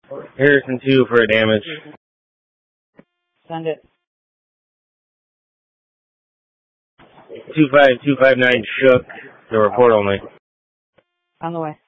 Harrison 2 for a damage. Send it. 25259 shook. The report only. On the way.